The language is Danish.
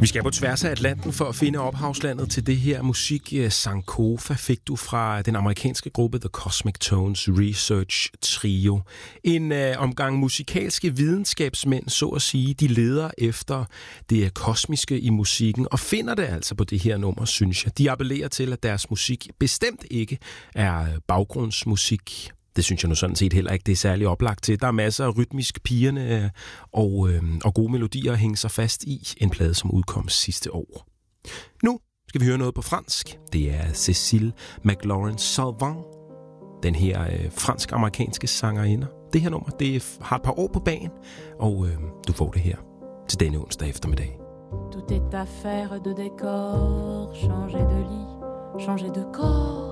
skal på tværs af Atlanten for at finde ophavslandet til det her musik. Sankofa fik du fra den amerikanske gruppe The Cosmic Tones Research Trio. En omgang musikalske videnskabsmænd, så at sige, de leder efter det kosmiske i musikken og finder det altså på det her nummer, synes jeg. De appellerer til, at deres musik bestemt ikke er baggrundsmusik. Det synes jeg nu sådan set heller ikke, det er særlig oplagt til. Der er masser af rytmisk pigerne og gode melodier at hænge sig fast i. En plade, som udkom sidste år. Nu skal vi høre noget på fransk. Det er Cécile McLaurin-Salvant, den her fransk-amerikanske sangerinde. Det her nummer, det har et par år på bagen, og du får det her til denne onsdag eftermiddag. Tout est affaire de décor, changer de lit, changer de corps.